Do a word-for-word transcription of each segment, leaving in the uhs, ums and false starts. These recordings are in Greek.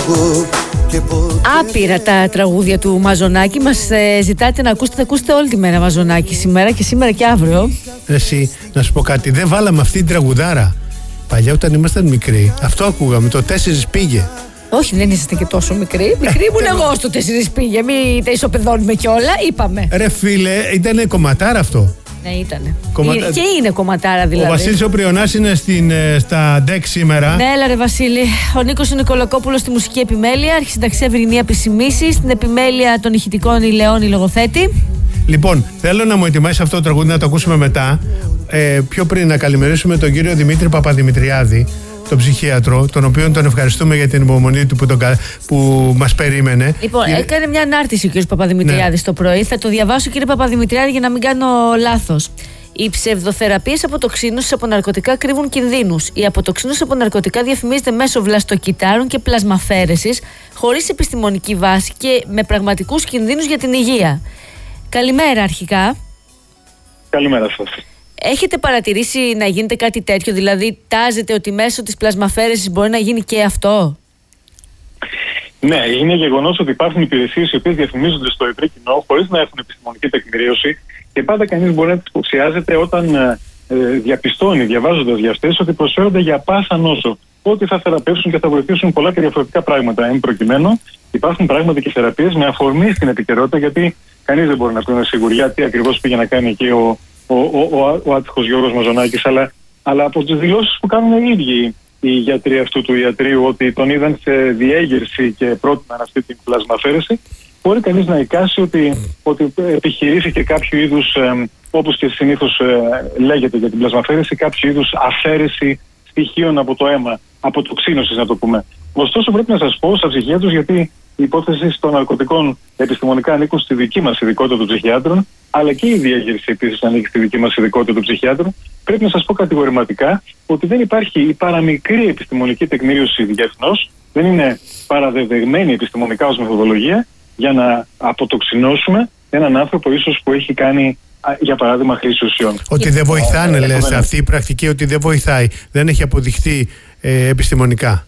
εγώ και ποτέ... Άπειρα τα τραγούδια του Μαζονάκη. Μας ε, ζητάτε να ακούσετε, θα ακούσετε όλη τη μέρα Μαζονάκη σήμερα και σήμερα και αύριο. Εσύ, να σου πω κάτι, δεν βάλαμε αυτή την τραγουδάρα παλιά όταν ήμασταν μικροί? Αυτό ακούγαμε, το τέσσερις πήγε. Όχι, δεν είσαστε και τόσο μικροί. Μικρή ήμουν εγώ στο τέσσερις πήγε. Μην τα ισοπεδώνουμε κιόλα, είπαμε. Ρε φίλε, ήταν κομματάρα αυτό. Ναι, ήτανε. Κομματα... Και είναι κομματάρα δηλαδή. Ο Βασίλης ο Πριονάς είναι στην, στα ντεκ σήμερα. Ναι, έλα ρε Βασίλη. Ο Νίκος ο Νικολακόπουλος στη μουσική επιμέλεια. Αρχισυνταξία Ευρυνία Επισημίση. Στην επιμέλεια των ηχητικών η Λεόνη Λογοθέτη. Λοιπόν, θέλω να μου ετοιμάσει αυτό το τραγούδι να το ακούσουμε μετά. Ε, πιο πριν να καλημερίσουμε τον κύριο Δημήτρη Παπαδημητριάδη, τον ψυχίατρο, τον οποίο τον ευχαριστούμε για την υπομονή του που, τον, που μας περίμενε. Λοιπόν, Κύριε... έκανε μια ανάρτηση ο κύριος Παπαδημητριάδης ναι. το πρωί. Θα το διαβάσω, κύριε Παπαδημητριάδη, για να μην κάνω λάθος. Οι ψευδοθεραπείες αποτοξίνωσης από ναρκωτικά κρύβουν κινδύνους. Η αποτοξίνωση από ναρκωτικά διαφημίζεται μέσω βλαστοκυτάρων και πλασμαφέρεσης, χωρίς επιστημονική βάση και με πραγματικούς κινδύνους για την υγεία. Καλημέρα, αρχικά. Καλημέρα σας. Έχετε παρατηρήσει να γίνεται κάτι τέτοιο, δηλαδή τάζετε ότι μέσω της πλασμαφέρεσης μπορεί να γίνει και αυτό? Ναι, είναι γεγονός ότι υπάρχουν υπηρεσίες οι οποίες διαφημίζονται στο ευρύ κοινό χωρίς να έχουν επιστημονική τεκμηρίωση και πάντα κανείς μπορεί να τις υποψιάζεται όταν ε, διαπιστώνει, διαβάζοντας για αυτές, ότι προσφέρονται για πάσα νόσο. Ότι θα θεραπεύσουν και θα βοηθήσουν πολλά και διαφορετικά πράγματα. Εν προκειμένου, υπάρχουν πράγματι και θεραπείες με αφορμή στην επικαιρότητα, γιατί κανείς δεν μπορεί να πει με σιγουριά τι ακριβώς πήγε να κάνει εκεί ο. ο, ο, ο, ο άτυχος Γιώργος Μαζονάκης, αλλά, αλλά από τις δηλώσεις που κάνουν οι ίδιοι οι γιατροί αυτού του ιατρίου, ότι τον είδαν σε διέγερση και πρότειναν αυτή την πλασμαφέρεση, μπορεί κανείς να εικάσει ότι, ότι επιχειρήθηκε κάποιο είδους, ε, όπως και συνήθως ε, λέγεται για την πλασμαφέρεση, κάποιο είδους αφαίρεση στοιχείων από το αίμα, αποτοξίνωσης να το πούμε. Ωστόσο πρέπει να σας πω, σαν ψυχίατρος, γιατί οι υπόθεση των ναρκωτικών επιστημονικά ανήκουν στη δική μας ειδικότητα των ψυχιάτρων, αλλά και η διέγερση επίσης ανήκει στη δική μας ειδικότητα των ψυχιάτρων, πρέπει να σας πω κατηγορηματικά ότι δεν υπάρχει η παραμικρή επιστημονική τεκμήριωση διεθνώς, δεν είναι παραδεδεγμένη επιστημονικά ως μεθοδολογία για να αποτοξινώσουμε έναν άνθρωπο ίσως που έχει κάνει, για παράδειγμα, χρήση ουσιών. Ότι δεν βοηθάνε, ε, λες, αυτή η πρακτική, ότι δεν βοηθάει, δεν έχει αποδειχθεί ε, επιστημονικά.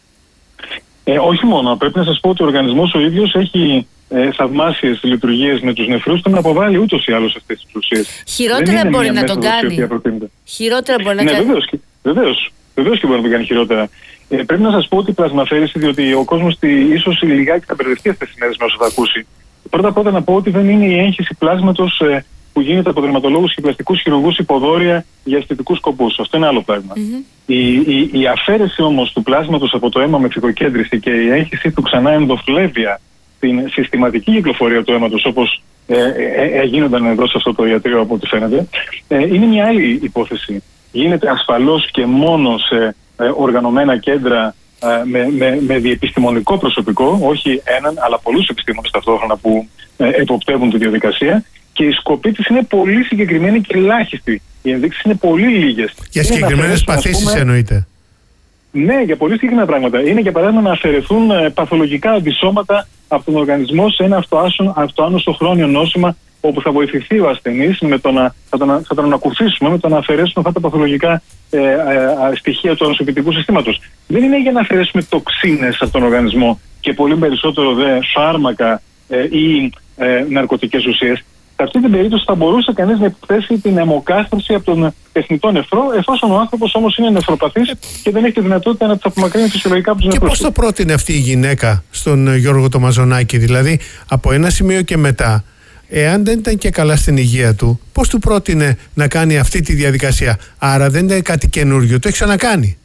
Ε, όχι μόνο. Πρέπει να σας πω ότι ο οργανισμός ο ίδιος έχει ε, θαυμάσιες λειτουργίες με τους νεφρούς του να αποβάλει ούτως ή άλλως αυτές τις ουσίες. Χειρότερα μπορεί να τον κάνει. Χειρότερα μπορεί να ναι, κάνει. Βεβαίως, βεβαίως, βεβαίως και μπορεί να τον κάνει χειρότερα. Ε, πρέπει να σας πω ότι η πλασμαφέρεση, διότι ο κόσμος ίσως λιγάκι θα μπερδευτεί αυτές τις μέρες με όσο θα ακούσει. Πρώτα απ' όλα να πω ότι δεν είναι η έγχυση πλάσματος ε, που γίνεται από δερματολόγους και πλαστικούς χειρουργούς υποδόρια για αισθητικούς σκοπούς. Αυτό είναι άλλο πράγμα. Mm-hmm. Η, η, η αφαίρεση όμως του πλάσματος από το αίμα με φυγοκέντρηση και η έγχυση του ξανά ενδοφλέβεια στην συστηματική κυκλοφορία του αίματος, όπως ε, ε, ε, γίνονταν εδώ σε αυτό το ιατρείο από ό,τι φαίνεται, ε, είναι μια άλλη υπόθεση. Γίνεται ασφαλώς και μόνο σε ε, οργανωμένα κέντρα ε, με, με, με διεπιστημονικό προσωπικό, όχι έναν, αλλά πολλούς επιστήμονες ταυτόχρονα που ε, εποπτεύουν τη διαδικασία. Και η σκοπή της είναι πολύ συγκεκριμένη και ελάχιστη. Οι ενδείξεις είναι πολύ λίγες. Για συγκεκριμένες παθήσεις εννοείται? Ναι, για πολύ συγκεκριμένα πράγματα. Είναι για παράδειγμα να αφαιρεθούν ε, παθολογικά αντισώματα από τον οργανισμό σε ένα αυτοάνωσο χρόνιο νόσημα, όπου θα βοηθηθεί ο ασθενής με το να, θα τον, θα τον ανακουφίσουμε με το να αφαιρέσουμε αυτά τα παθολογικά ε, ε, ε, στοιχεία του ανοσοποιητικού συστήματος. Δεν είναι για να αφαιρέσουμε τοξίνες από τον οργανισμό και πολύ περισσότερο δε φάρμακα ε, ή ε, ναρκωτικές ουσίες. Σε αυτή την περίπτωση θα μπορούσε κανείς να υποθέσει την αιμοκάστρωση από τον τεχνητό νεφρό, εφόσον ο άνθρωπος όμως είναι νεφροπαθής και δεν έχει τη δυνατότητα να τους απομακρύνει φυσιολογικά από τους νεφρούς. Και πώς το πρότεινε αυτή η γυναίκα στον Γιώργο το Μαζονάκη, δηλαδή από ένα σημείο και μετά, εάν δεν ήταν και καλά στην υγεία του, πώς του πρότεινε να κάνει αυτή τη διαδικασία? Άρα δεν είναι κάτι καινούριο, το έχει ξανακάνει.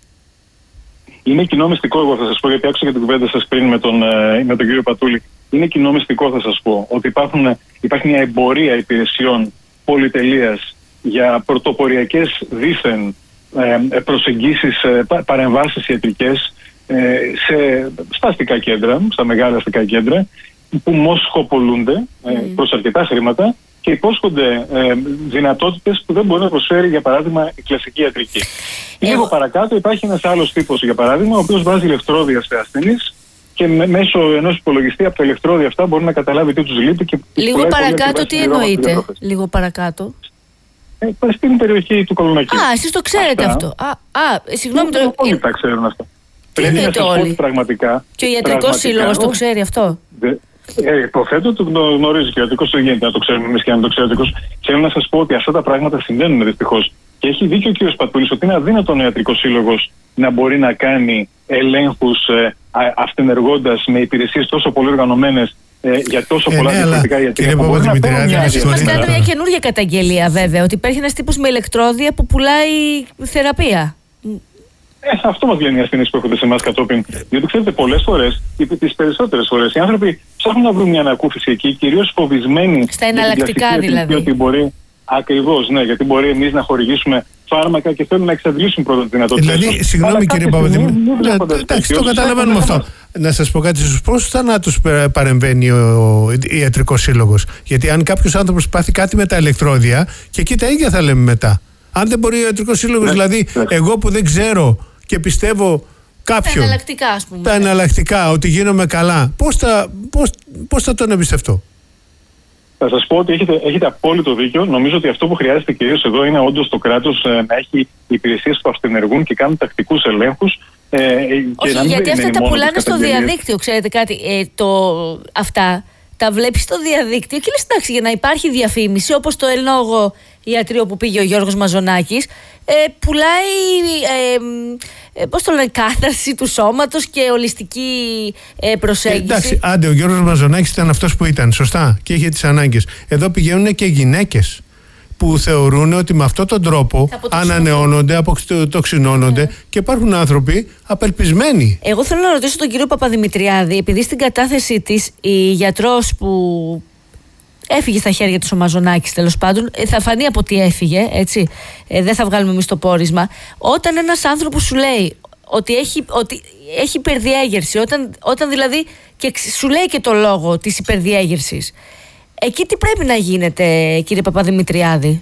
Είναι κοινό μυστικό, εγώ θα σας πω, γιατί άκουσα και την κουβέντα σας πριν με τον, με τον κύριο Πατούλη. Είναι κοινό μυστικό, θα σας πω, ότι υπάρχουν, υπάρχει μια εμπορία υπηρεσιών πολυτελείας για πρωτοποριακές δήθεν ε, προσεγγίσεις, ε, παρεμβάσεις ιατρικές ε, σε, στα αστικά κέντρα, στα μεγάλα αστικά κέντρα, που μοσχοπολούνται ε, προς αρκετά χρήματα και υπόσχονται ε, δυνατότητες που δεν μπορεί να προσφέρει, για παράδειγμα, η κλασική ιατρική. Ε, Λίγο παρακάτω υπάρχει ένας άλλος τύπος, για παράδειγμα, ο οποίος βάζει ηλεκτρόδια σε ασθενείς και μέσω ενός υπολογιστή από τα ηλεκτρόδια αυτά μπορεί να καταλάβει τι τους λείπει. Και λίγο παρακάτω τι εννοείτε? Λίγο παρακάτω. Ε, στην περιοχή του Κολονακίου. Α, εσείς το ξέρετε αυτά. αυτό. Α, α, συγγνώμη. Το... Όλοι τα ξέρουν αυτά. Πρέπει να σας πω ότι πραγματικά. Και ο Ιατρικός Σύλλογος το ξέρει αυτό. Ε, υποθέτω το γνωρίζει και ο Ιατρικός Σύλλογος, γίνεται να το ξέρουμε εμείς και αν το ξέρει ο Ιατρικός. Θέλω να σας πω ότι αυτά τα πράγματα συμβαίνουν δυστυχώς. Και έχει δίκιο ο κ. Πατούλης ότι είναι αδύνατον ο Ιατρικός Σύλλογος να μπορεί να κάνει ελέγχους ε, αυτενεργώντας με υπηρεσίες τόσο πολύ οργανωμένες ε, για τόσο ε, πολλά ναι, διαφορετικά ιατρικά. Μας κάνει μια καινούργια καταγγελία βέβαια, ότι υπάρχει ένας τύπος με ηλεκτρόδια που πουλάει θεραπεία. Ε, αυτό μας λένε οι ασθενείς που έρχονται σε εμάς κατόπιν. Διότι ξέρετε, πολλές φορές, τις περισσότερες φορές, οι άνθρωποι ψάχνουν να βρουν μια ανακούφιση εκεί, κυρίως φοβισμένοι. Στα εναλλακτικά δηλαδή. Ότι μπορεί, ακριβώς, ναι, γιατί μπορεί εμείς να χορηγήσουμε φάρμακα και θέλουν να εξαντλήσουν πρώτα τη δυνατότητα. Δηλαδή, συγγνώμη κύριε Παπαδημητρή, εντάξει, το καταλαβαίνουμε αυτό. Να σας πω κάτι, στους πόσους θανάτους παρεμβαίνει ο Ιατρικός Σύλλογος? Γιατί αν κάποιος άνθρωπος πάθει κάτι με τα ηλεκτρόδια, και εκεί τα ίδια θα λέμε μετά. Αν δεν μπορεί ο Ιατρικός Σύλλογος, δηλαδή, εγώ που δεν ξέρω και πιστεύω κάποιον. Τα εναλλακτικά, ας πούμε. Τα εναλλακτικά, ότι γίνομαι καλά. Πώς θα, πώς, πώς θα τον εμπιστευτώ? Θα σας πω ότι έχετε, έχετε απόλυτο δίκιο. Νομίζω ότι αυτό που χρειάζεται κυρίως εδώ είναι όντως το κράτος ε, να έχει υπηρεσίες που αυτενεργούν και κάνουν τακτικούς ελέγχους. Ε, Όχι, και γιατί αυτά τα πουλάνε στο καταγγελίες. διαδίκτυο, ξέρετε κάτι. Ε, το, αυτά τα βλέπεις στο διαδίκτυο και λες εντάξει, για να υπάρχει διαφήμιση, όπως το εν λόγω ιατρείο που πήγε ο Γιώργος Μαζονάκης, ε, πουλάει ε, ε, πώς το λένε, κάθαρση του σώματος και ολιστική ε, προσέγγιση. Ε, εντάξει, άντε, ο Γιώργος Μαζονάκης ήταν αυτός που ήταν, σωστά, και είχε τις ανάγκες. Εδώ πηγαίνουν και γυναίκες που θεωρούν ότι με αυτόν τον τρόπο ανανεώνονται, αποτοξινώνονται, yeah. και υπάρχουν άνθρωποι απελπισμένοι. Εγώ θέλω να ρωτήσω τον κύριο Παπαδημητριάδη, επειδή στην κατάθεσή της η γιατρός που έφυγε στα χέρια του ο Μαζονάκης, τέλος πάντων, θα φανεί από τι έφυγε, έτσι, ε, δεν θα βγάλουμε εμείς το πόρισμα. Όταν ένας άνθρωπος σου λέει ότι έχει, ότι έχει υπερδιέγερση, όταν, όταν δηλαδή και σου λέει και το λόγο της υπερδιέγερσης, εκεί τι πρέπει να γίνεται, κύριε Παπαδημητριάδη?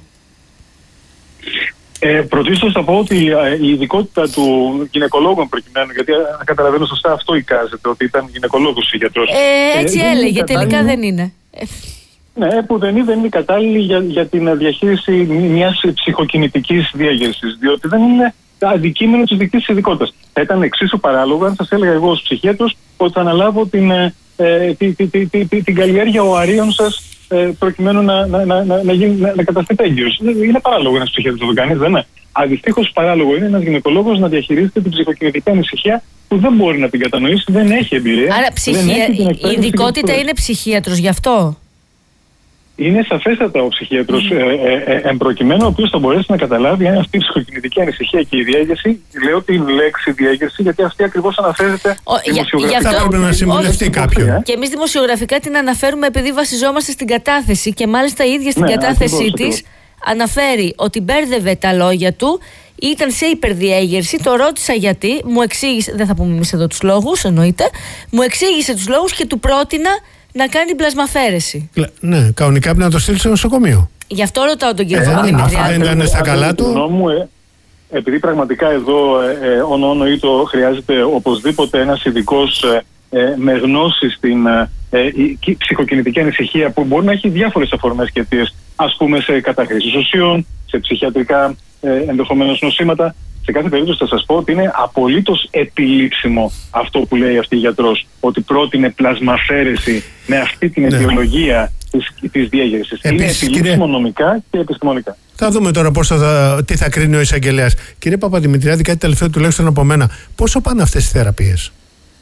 Ε, πρωτίστως θα πω ότι η ειδικότητα του γυναικολόγου προκειμένου, γιατί αν καταλαβαίνω σωστά αυτό εικάζεται, ότι ήταν γυναικολόγος ή γιατρός. Ε, έτσι ε, έλεγε, τελικά δεν είναι. Ναι, που δεν είναι, δεν είναι κατάλληλη για, για την διαχείριση μιας ψυχοκινητικής διέγερσης, διότι δεν είναι αντικείμενο της δικής της ειδικότητας. Θα ήταν εξίσου παράλογο αν σας έλεγα εγώ ως ψυχίατρος ότι θα αναλάβω την, ε, τη, τη, τη, τη, τη, την καλλιέργεια οαρίων σας ε, προκειμένου να, να, να, να, να, να, να καταστείτε έγκυος. Είναι παράλογο ένας ψυχίατρος να το κάνει, δεν είναι? Αντιστοίχως παράλογο είναι ένας γυναικολόγος να διαχειρίζεται την ψυχοκινητική ανησυχία που δεν μπορεί να την κατανοήσει, δεν έχει εμπειρία. Άρα ψυχία, η ειδικότητα είναι ψυχίατρος γι' αυτό? Είναι σαφέστατα ο ψυχίατρος mm. ε, ε, ε, εμπροκειμένου, ο οποίος θα μπορέσει να καταλάβει αν αυτή η ψυχοκινητική ανησυχία και η διέγερση, λέω την λέξη διέγερση, γιατί αυτή ακριβώς αναφέρεται δημοσιογραφικά. Θα πρέπει να συμβουλευτεί κάποιον. Και εμείς δημοσιογραφικά την αναφέρουμε επειδή βασιζόμαστε στην κατάθεση και μάλιστα η ίδια στην ναι, κατάθεσή της αναφέρει ότι μπέρδευε τα λόγια του, ήταν σε υπερδιέγερση, το ρώτησα γιατί, μου εξήγησε, δεν θα πούμε εμείς εδώ τους λόγους, εννοείται, μου εξήγησε τους λόγους και του πρότεινα να κάνει πλασμαφαίρεση. Ναι, κανονικά πρέπει να το στείλει στο νοσοκομείο. Γι' αυτό ρωτάω τον κύριο Παπαδημητριάδη. Αυτό δεν ήταν στα καλά του. Ε, επειδή πραγματικά εδώ ε, ο νόνο ή το χρειάζεται οπωσδήποτε ένας ειδικός ε, ε, με γνώση στην ε, ε, ψυχοκινητική ανησυχία που μπορεί να έχει διάφορες αφορμές και αιτίες, ας πούμε σε καταχρήσεις ουσιών, σε ψυχιατρικά ε, ενδεχομένως νοσήματα. Σε κάθε περίπτωση θα σας πω ότι είναι απολύτως επιλήψιμο αυτό που λέει αυτή η γιατρός, ότι πρότεινε πλασμαφέρεση με αυτή την αιτιολογία της, της διέγερσης. Είναι επιλήψιμο κύριε... νομικά και επιστημονικά. Θα δούμε τώρα πώς θα, τι θα κρίνει ο εισαγγελέας. Κύριε Παπαδημητριάδη, κάτι τελευταίο τουλάχιστον από μένα. Πόσο πάνε αυτές τις θεραπείες?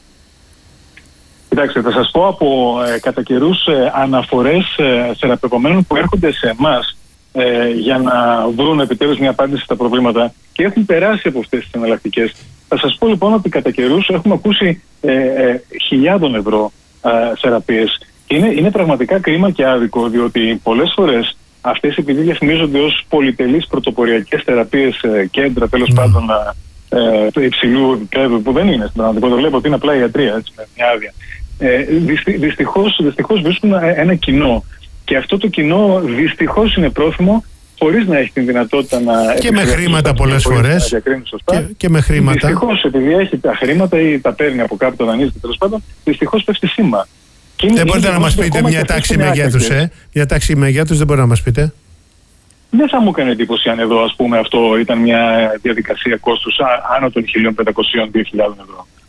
Κοιτάξτε, θα σας πω από ε, κατά καιρούς ε, αναφορές ε, θεραπευομένων που έρχονται σε εμάς Ε, για να βρουν επιτέλους μια απάντηση στα προβλήματα και έχουν περάσει από αυτές τις εναλλακτικές. Θα σας πω λοιπόν ότι κατά καιρούς έχουμε ακούσει ε, ε, χιλιάδων ευρώ ε, θεραπείες. Είναι, είναι πραγματικά κρίμα και άδικο, διότι πολλές φορές αυτές, επειδή διαφημίζονται ως πολυτελείς πρωτοποριακές θεραπείες, ε, κέντρα τέλος mm. πάντων ε, υψηλού επίπεδου, που δεν είναι στην πραγματικότητα, βλέπω ότι είναι απλά ιατρία, έτσι, με μια άδεια. Ε, δυστυχώς, δυστυχώς βρίσκουν ένα κοινό. Και αυτό το κοινό δυστυχώς είναι πρόθυμο, χωρίς να έχει την δυνατότητα να... Και με χρήματα πολλές φορές. Και, και με χρήματα. Δυστυχώς, επειδή έχει τα χρήματα ή τα παίρνει από κάπου, τα δανείζεται τέλος πάντων, δυστυχώς πέφτει σήμα. Δεν είναι, μπορείτε είναι να μας πείτε μια τάξη μεγέθους, ε? Μια τάξη μεγέθους δεν μπορεί να μας πείτε. Δεν θα μου έκανε εντύπωση αν εδώ, ας πούμε, αυτό ήταν μια διαδικασία κόστους άνω των χίλια πεντακόσια με δύο χιλιάδες ευρώ.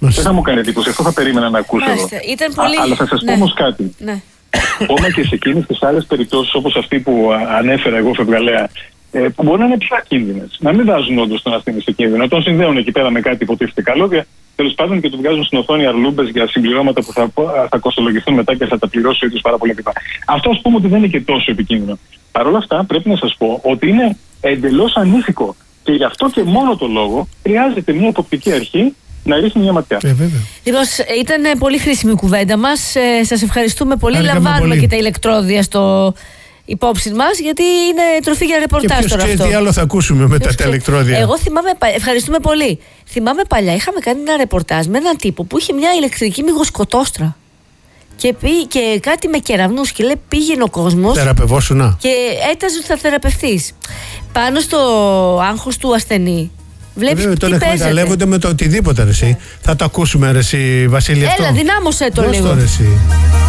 Δεν θα μου κάνει εντύπωση, αυτό θα περίμενα να ακούσω εδώ. Ήταν πολύ... Α, αλλά θα σας ναι. πω όμως κάτι. Ναι. Ακόμα και σε εκείνες τις άλλες περιπτώσεις όπως αυτή που ανέφερα εγώ φευγαλέα, που μπορεί να είναι πιο ακίνδυνες, να μην βάζουν όντως τον ασθενή σε κίνδυνο, τον συνδέουν εκεί πέρα με κάτι υποτίθεται καλώδια, τέλος πάντων και του βγάζουν στην οθόνη αρλούμπες για συμπληρώματα που θα, θα κοστολογηθούν μετά και θα τα πληρώσει ο ίδιος πάρα πολύ ακριβά. Αυτό ας πούμε ότι δεν είναι και τόσο επικίνδυνο. Παρ' όλα αυτά πρέπει να σας πω ότι είναι εντελώς ανήθικο και γι' αυτό και μόνο το λόγο χρειάζεται μια υποπτική αρχή να ρίχνει μια ματιά. Ε, λοιπόν, ήταν πολύ χρήσιμη η κουβέντα μας. Ε, σας ευχαριστούμε πολύ. Άρα, λαμβάνουμε πολύ. και τα ηλεκτρόδια στο υπόψη μας, γιατί είναι τροφή για ρεπορτάζ και τώρα αυτό. Τι άλλο θα ακούσουμε μετά τα ηλεκτρόδια. Εγώ θυμάμαι, ευχαριστούμε πολύ. Θυμάμαι παλιά, είχαμε κάνει ένα ρεπορτάζ με έναν τύπο που είχε μια ηλεκτρική μυγοσκοτόστρα. Και, πή, και κάτι με κεραυνούς και λέει πήγαινε ο κόσμος. Θεραπευόσουνα. Και έταζε ότι θα θεραπευτείς. Πάνω στο άγχος του ασθενή. Βλέπεις τι τον εκμεταλλεύονται με το οτιδήποτε, ρε εσύ. Θα το ακούσουμε, ρε εσύ, Βασίλη. Έλα, αυτό. δυνάμωσέ το Δώσ' λίγο. το, ρε εσύ.